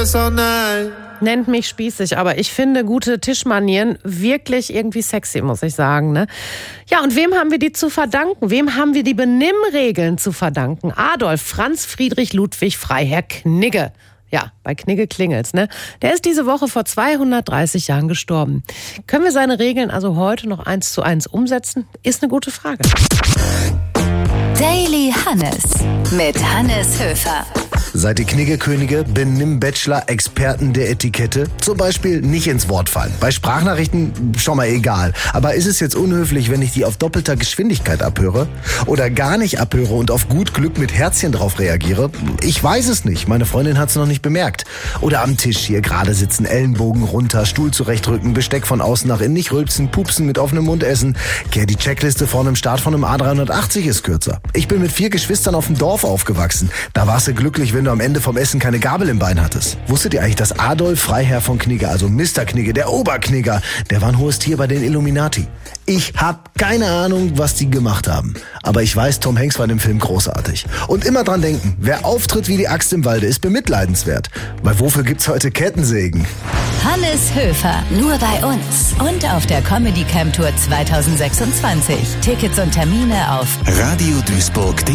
this all night. Nennt mich spießig, aber ich finde gute Tischmanieren wirklich irgendwie sexy, muss ich sagen. Ne? Ja, und wem haben wir die zu verdanken? Wem haben wir die Benimmregeln zu verdanken? Adolf Franz Friedrich Ludwig Freiherr Knigge. Ja, bei Knigge klingelt's, ne? Der ist diese Woche vor 230 Jahren gestorben. Können wir seine Regeln also heute noch 1:1 umsetzen? Ist eine gute Frage. Daily Hannes mit Hannes Höfer. Seid ihr Knigge-Könige, Benimm-Bachelor, Experten der Etikette? Zum Beispiel nicht ins Wort fallen. Bei Sprachnachrichten schon mal egal. Aber ist es jetzt unhöflich, wenn ich die auf doppelter Geschwindigkeit abhöre? Oder gar nicht abhöre und auf gut Glück mit Herzchen drauf reagiere? Ich weiß es nicht. Meine Freundin hat es noch nicht bemerkt. Oder am Tisch hier gerade sitzen, Ellenbogen runter, Stuhl zurechtrücken, Besteck von außen nach innen, nicht rülpsen, pupsen, mit offenem Mund essen. Die Checkliste vor einem Start von einem A380 ist kürzer. Ich bin mit 4 Geschwistern auf dem Dorf aufgewachsen. Da warst du glücklich, wenn du am Ende vom Essen keine Gabel im Bein hattest. Wusstet ihr eigentlich, dass Adolf Freiherr von Knigge, also Mr. Knigge, der Oberknigger, der war ein hohes Tier bei den Illuminati? Ich hab keine Ahnung, was die gemacht haben. Aber ich weiß, Tom Hanks war in dem Film großartig. Und immer dran denken, wer auftritt wie die Axt im Walde, ist bemitleidenswert. Weil wofür gibt's heute Kettensägen? Hannes Höfer, nur bei uns. Und auf der Comedy Camp Tour 2026. Tickets und Termine auf radioduisburg.de